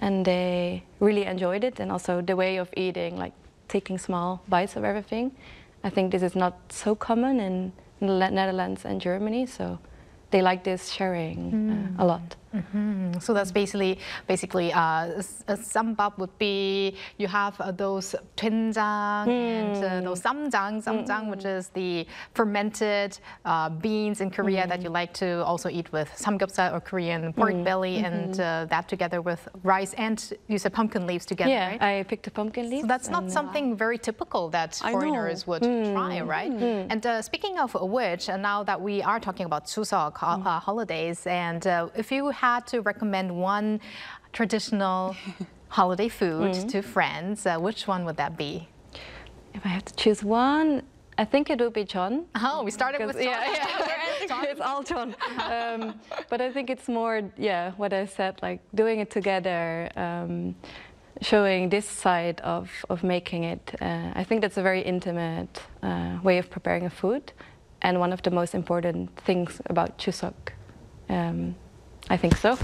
and they really enjoyed it. And also the way of eating, like taking small bites of everything. I think this is not so common in the Netherlands and Germany, so they like this sharing a lot. So that's basically sambap would be, you have those doenjang and those samjang, which is the fermented beans in Korea that you like to also eat with samgyeopsal or Korean pork belly, and that together with rice and you said pumpkin leaves together, right? I picked the pumpkin leaves. So that's not something very typical that foreigners would try, right? And speaking of which, now that we are talking about Chuseok holidays, and if you had to recommend one traditional holiday food to friends, which one would that be? If I have to choose one, I think it would be jeon. Oh, we started with jeon. It's all jeon. But I think it's more, what I said, like doing it together, showing this side of making it. I think that's a very intimate way of preparing a food, and one of the most important things about Chuseok. I think so.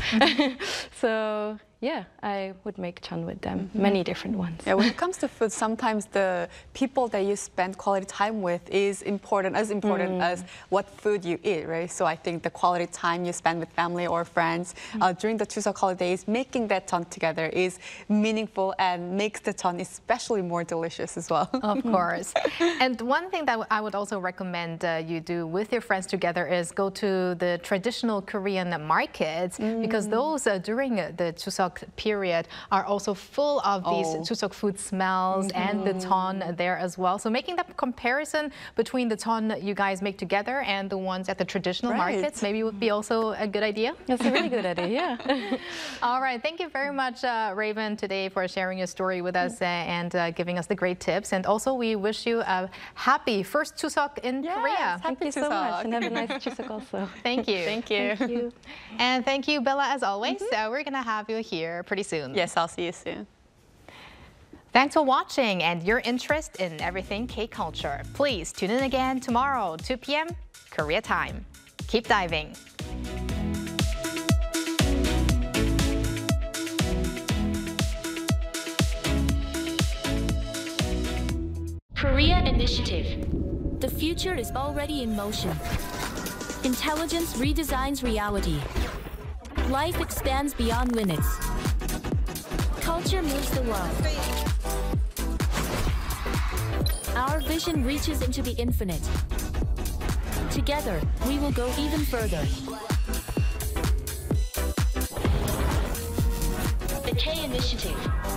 So yeah, I would make jeon with them, many different ones. Yeah, when it comes to food, sometimes the people that you spend quality time with is important as what food you eat, right? So I think the quality time you spend with family or friends during the Chuseok holidays, making that jeon together is meaningful and makes the jeon especially more delicious as well. Of course. And one thing that I would also recommend you do with your friends together is go to the traditional Korean markets, because those during the Chuseok period are also full of these Chuseok food smells and the jeon there as well. So making that comparison between the jeon you guys make together and the ones at the traditional markets maybe would be also a good idea. That's a really good idea, yeah. All right, thank you very much, Raven, today for sharing your story with us and giving us the great tips. And also we wish you a happy first Chuseok in Korea. Thank you so much, and have a nice Chuseok also. Thank you. Thank you. Thank you. And thank you, Bella, as always. We're going to have you here pretty soon. Yes, I'll see you soon. Thanks for watching and your interest in everything K-culture. Please tune in again tomorrow, 2 p.m. Korea time. Keep diving. Korea Initiative. The future is already in motion. Intelligence redesigns reality. Life expands beyond limits. Culture moves the world. Our vision reaches into the infinite. Together, we will go even further. The K Initiative.